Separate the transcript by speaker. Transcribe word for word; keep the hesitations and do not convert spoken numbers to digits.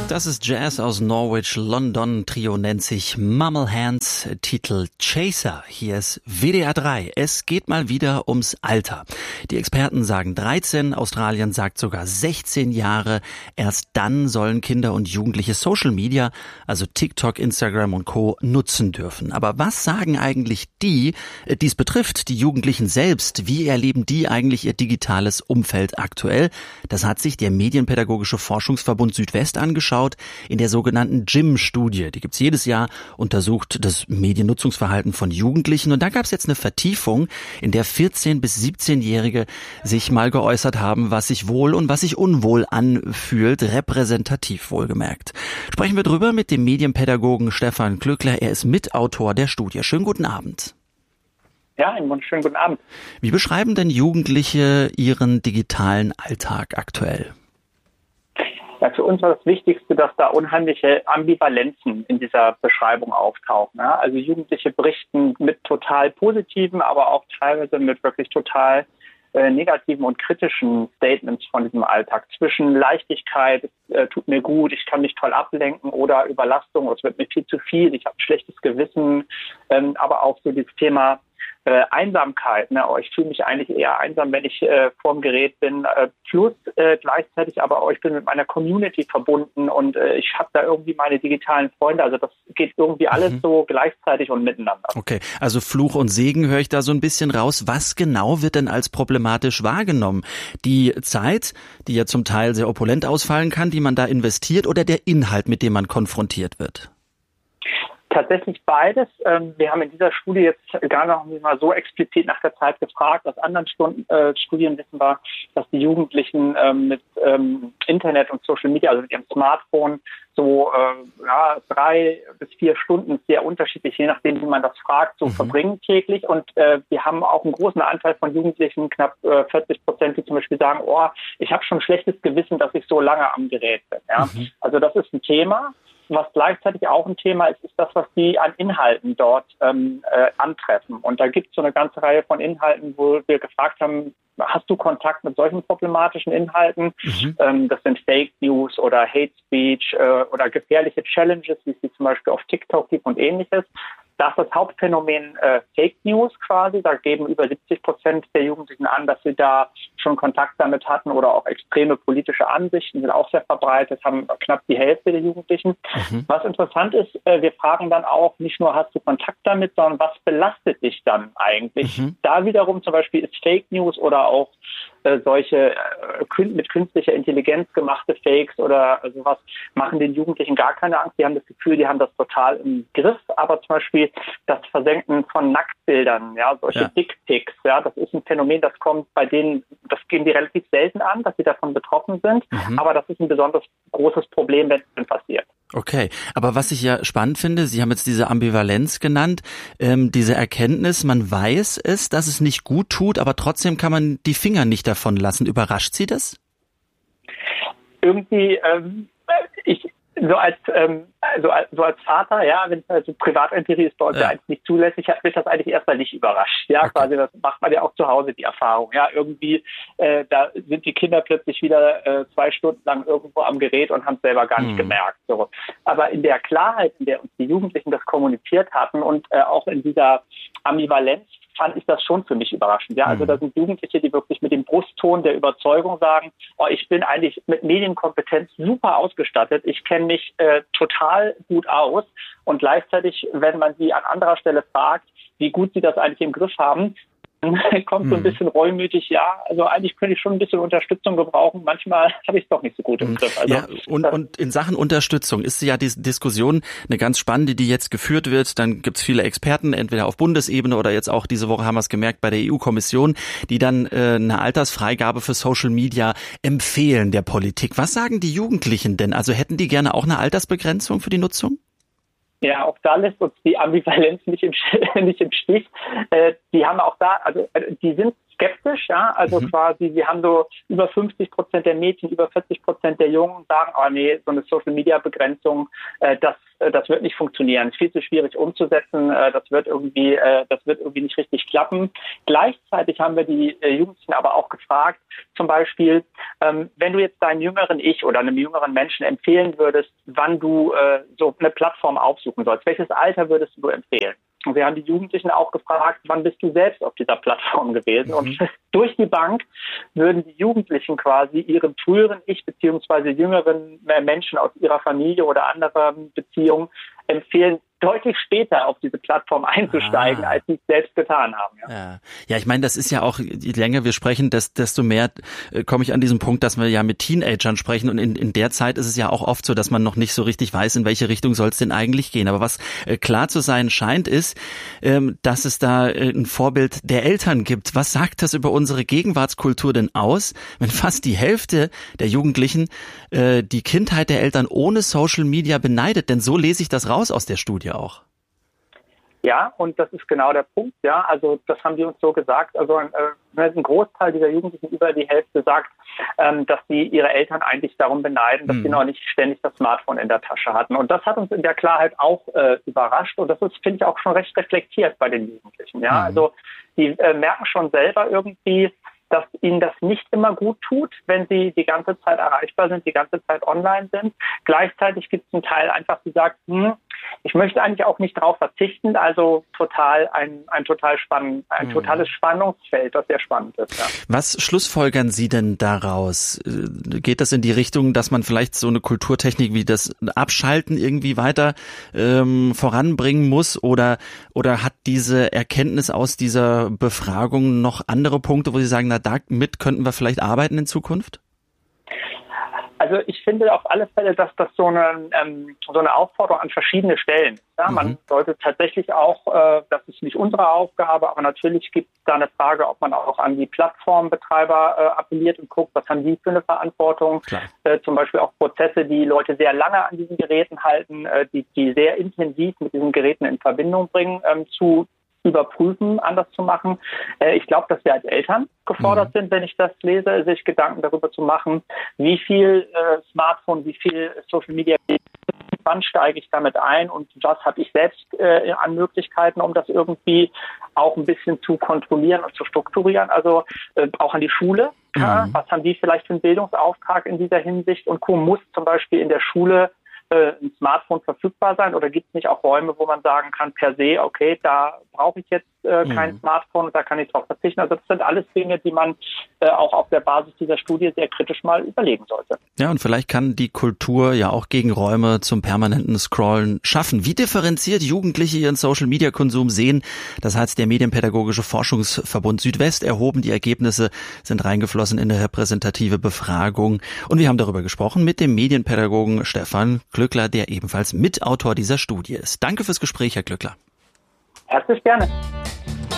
Speaker 1: Das ist Jazz aus Norwich, London. Trio nennt sich Mumble Hands, Titel Chaser. Hier ist W D R drei. Es geht mal wieder ums Alter. Die Experten sagen dreizehn, Australien sagt sogar sechzehn Jahre. Erst dann sollen Kinder und Jugendliche Social Media, also TikTok, Instagram und Co. nutzen dürfen. Aber was sagen eigentlich die, die es betrifft, die Jugendlichen selbst? Wie erleben die eigentlich ihr digitales Umfeld aktuell? Das hat sich der Medienpädagogische Forschungsverbund Südwest angeschaut. In der sogenannten J I M-Studie. Die gibt's jedes Jahr, untersucht das Mediennutzungsverhalten von Jugendlichen. Und da gab's jetzt eine Vertiefung, in der vierzehn- bis siebzehnjährige sich mal geäußert haben, was sich wohl und was sich unwohl anfühlt, repräsentativ wohlgemerkt. Sprechen wir drüber mit dem Medienpädagogen Stefan Glückler. Er ist Mitautor der Studie. Schönen guten Abend.
Speaker 2: Ja, einen wunderschönen guten Abend.
Speaker 1: Wie beschreiben denn Jugendliche ihren digitalen Alltag aktuell?
Speaker 2: Ja, für uns war das Wichtigste, dass da unheimliche Ambivalenzen in dieser Beschreibung auftauchen. Ja? Also Jugendliche berichten mit total positiven, aber auch teilweise mit wirklich total äh, negativen und kritischen Statements von diesem Alltag. Zwischen Leichtigkeit, es äh, tut mir gut, ich kann mich toll ablenken, oder Überlastung, es wird mir viel zu viel, ich habe ein schlechtes Gewissen, ähm, aber auch so dieses Thema Äh, Einsamkeit, ne? Oh, ich fühle mich eigentlich eher einsam, wenn ich äh, vorm Gerät bin, äh, plus äh, gleichzeitig aber auch, ich bin mit meiner Community verbunden und äh, ich habe da irgendwie meine digitalen Freunde, also das geht irgendwie alles mhm. so gleichzeitig und miteinander.
Speaker 1: Okay, also Fluch und Segen höre ich da so ein bisschen raus. Was genau wird denn als problematisch wahrgenommen? Die Zeit, die ja zum Teil sehr opulent ausfallen kann, die man da investiert, oder der Inhalt, mit dem man konfrontiert wird?
Speaker 2: Tatsächlich beides. Wir haben in dieser Studie jetzt gar noch nicht mal so explizit nach der Zeit gefragt. Aus anderen Stunden, äh, Studien wissen wir, dass die Jugendlichen ähm, mit ähm, Internet und Social Media, also mit ihrem Smartphone, so äh, ja, drei bis vier Stunden, sehr unterschiedlich, je nachdem, wie man das fragt, so mhm. verbringen täglich. Und äh, wir haben auch einen großen Anteil von Jugendlichen, knapp äh, vierzig Prozent, die zum Beispiel sagen, oh, ich habe schon schlechtes Gewissen, dass ich so lange am Gerät bin. Ja? Mhm. Also das ist ein Thema. Was gleichzeitig auch ein Thema ist, ist das, was die an Inhalten dort ähm, äh, antreffen. Und da gibt es so eine ganze Reihe von Inhalten, wo wir gefragt haben, hast du Kontakt mit solchen problematischen Inhalten? Mhm. Ähm, das sind Fake News oder Hate Speech äh, oder gefährliche Challenges, wie es sie zum Beispiel auf TikTok gibt und ähnliches. Das ist das Hauptphänomen äh, Fake News quasi. Da geben über siebzig Prozent der Jugendlichen an, dass sie da schon Kontakt damit hatten, oder auch extreme politische Ansichten sind auch sehr verbreitet, haben knapp die Hälfte der Jugendlichen. Mhm. Was interessant ist, äh, wir fragen dann auch, nicht nur hast du Kontakt damit, sondern was belastet dich dann eigentlich? Mhm. Da wiederum zum Beispiel ist Fake News oder auch äh, solche äh, mit künstlicher Intelligenz gemachte Fakes oder sowas machen den Jugendlichen gar keine Angst. Die haben das Gefühl, die haben das total im Griff, aber zum Beispiel das Versenken von Nacktbildern, ja, solche ja. Dickpics, ja, das ist ein Phänomen, das kommt bei denen, das geben die relativ selten an, dass sie davon betroffen sind, mhm. aber das ist ein besonders großes Problem, wenn es passiert.
Speaker 1: Okay, aber was ich ja spannend finde, Sie haben jetzt diese Ambivalenz genannt, ähm, diese Erkenntnis, man weiß es, dass es nicht gut tut, aber trotzdem kann man die Finger nicht davon lassen. Überrascht Sie das?
Speaker 2: Irgendwie, ähm, ich So als, ähm, so als so als Vater, ja, wenn also Privatempirie ist bei uns ja, ja eigentlich nicht zulässig, hat mich das eigentlich erstmal nicht überrascht. Ja, okay. Quasi, das macht man ja auch zu Hause, die Erfahrung. Ja, irgendwie, äh, da sind die Kinder plötzlich wieder äh, zwei Stunden lang irgendwo am Gerät und haben es selber gar nicht hm. gemerkt. So. Aber in der Klarheit, in der uns die Jugendlichen das kommuniziert hatten und äh, auch in dieser Ambivalenz, fand ich das schon für mich überraschend. Ja, also da sind Jugendliche, die wirklich mit dem Brustton der Überzeugung sagen, oh, ich bin eigentlich mit Medienkompetenz super ausgestattet, ich kenne mich äh, total gut aus, und gleichzeitig, wenn man sie an anderer Stelle fragt, wie gut sie das eigentlich im Griff haben, dann kommt so ein bisschen reumütig, ja, also eigentlich könnte ich schon ein bisschen Unterstützung gebrauchen, manchmal habe ich es doch nicht so gut im Griff. Also,
Speaker 1: ja, und, und in Sachen Unterstützung ist ja die Diskussion eine ganz spannende, die jetzt geführt wird. Dann gibt es viele Experten, entweder auf Bundesebene oder jetzt auch diese Woche haben wir es gemerkt bei der E U-Kommission, die dann äh, eine Altersfreigabe für Social Media empfehlen der Politik. Was sagen die Jugendlichen denn? Also hätten die gerne auch eine Altersbegrenzung für die Nutzung?
Speaker 2: Ja, auch da lässt uns die Ambivalenz nicht im, nicht im Stich. Äh, die haben auch da, also äh, die sind skeptisch, ja, also mhm. quasi, wir haben so über fünfzig Prozent der Mädchen, über vierzig Prozent der Jungen sagen, oh nee, so eine Social-Media-Begrenzung, äh, das, äh, das wird nicht funktionieren, ist viel zu schwierig umzusetzen, äh, das wird irgendwie, äh, das wird irgendwie nicht richtig klappen. Gleichzeitig haben wir die äh, Jugendlichen aber auch gefragt, zum Beispiel, ähm, wenn du jetzt deinem jüngeren Ich oder einem jüngeren Menschen empfehlen würdest, wann du äh, so eine Plattform aufsuchen sollst, welches Alter würdest du empfehlen? Und wir haben die Jugendlichen auch gefragt, wann bist du selbst auf dieser Plattform gewesen? Mhm. Und durch die Bank würden die Jugendlichen quasi ihrem früheren Ich beziehungsweise jüngeren Menschen aus ihrer Familie oder anderer Beziehung empfehlen, deutlich später auf diese Plattform einzusteigen, ah. als sie es selbst getan haben. Ja,
Speaker 1: ja. ja ich meine, das ist ja auch, je länger wir sprechen, desto mehr äh, komme ich an diesen Punkt, dass wir ja mit Teenagern sprechen und in, in der Zeit ist es ja auch oft so, dass man noch nicht so richtig weiß, in welche Richtung soll es denn eigentlich gehen. Aber was äh, klar zu sein scheint, ist, ähm, dass es da äh, ein Vorbild der Eltern gibt. Was sagt das über unsere Gegenwartskultur denn aus, wenn fast die Hälfte der Jugendlichen äh, die Kindheit der Eltern ohne Social Media beneidet? Denn so lese ich das raus aus der Studie auch.
Speaker 2: Ja, und das ist genau der Punkt, ja, also das haben die uns so gesagt, also ein, äh, ein Großteil dieser Jugendlichen, über die Hälfte sagt, ähm, dass sie ihre Eltern eigentlich darum beneiden, dass mhm. sie noch nicht ständig das Smartphone in der Tasche hatten. Und das hat uns in der Klarheit auch äh, überrascht und das ist, finde ich, auch schon recht reflektiert bei den Jugendlichen, ja, mhm. also die äh, merken schon selber irgendwie, dass ihnen das nicht immer gut tut, wenn sie die ganze Zeit erreichbar sind, die ganze Zeit online sind. Gleichzeitig gibt es einen Teil einfach, die sagt, hm, ich möchte eigentlich auch nicht darauf verzichten, also total ein, ein total spannend, ein totales Spannungsfeld, das sehr spannend ist. Ja.
Speaker 1: Was schlussfolgern Sie denn daraus? Geht das in die Richtung, dass man vielleicht so eine Kulturtechnik wie das Abschalten irgendwie weiter ähm, voranbringen muss oder, oder hat diese Erkenntnis aus dieser Befragung noch andere Punkte, wo Sie sagen, na, damit könnten wir vielleicht arbeiten in Zukunft?
Speaker 2: Also ich finde auf alle Fälle, dass das so eine, ähm, so eine Aufforderung an verschiedene Stellen ist. Ja, mhm. Man sollte tatsächlich auch, äh, das ist nicht unsere Aufgabe, aber natürlich gibt es da eine Frage, ob man auch an die Plattformbetreiber äh, appelliert und guckt, was haben die für eine Verantwortung. Äh, zum Beispiel auch Prozesse, die Leute sehr lange an diesen Geräten halten, äh, die, die sehr intensiv mit diesen Geräten in Verbindung bringen, ähm, zu überprüfen, anders zu machen. Äh, ich glaube, dass wir als Eltern gefordert mhm. sind, wenn ich das lese, sich Gedanken darüber zu machen, wie viel äh, Smartphone, wie viel Social Media, wann steige ich damit ein und was habe ich selbst äh, an Möglichkeiten, um das irgendwie auch ein bisschen zu kontrollieren und zu strukturieren. Also äh, auch an die Schule. Mhm. Ja, was haben die vielleicht für einen Bildungsauftrag in dieser Hinsicht? Und Co. muss zum Beispiel in der Schule ein Smartphone verfügbar sein oder gibt es nicht auch Räume, wo man sagen kann, per se, okay, da brauche ich jetzt äh, kein mhm. Smartphone und da kann ich drauf verzichten. Also das sind alles Dinge, die man äh, auch auf der Basis dieser Studie sehr kritisch mal überlegen sollte.
Speaker 1: Ja, und vielleicht kann die Kultur ja auch Gegenräume zum permanenten Scrollen schaffen. Wie differenziert Jugendliche ihren Social-Media-Konsum sehen, das hat der Medienpädagogische Forschungsverbund Südwest erhoben. Die Ergebnisse sind reingeflossen in eine repräsentative Befragung. Und wir haben darüber gesprochen mit dem Medienpädagogen Stefan Glückler, der ebenfalls Mitautor dieser Studie ist. Danke fürs Gespräch, Herr Glückler.
Speaker 2: Herzlich gerne.